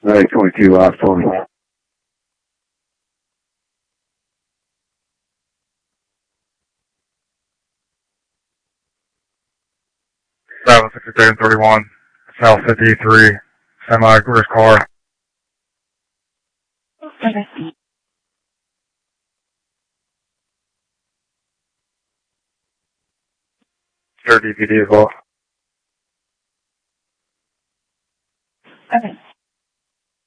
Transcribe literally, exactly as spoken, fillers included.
nine twenty-two, last for me. seven sixty-three and thirty-one, South fifty-three, semi-race car. Okay. Sure D P D as well. Okay.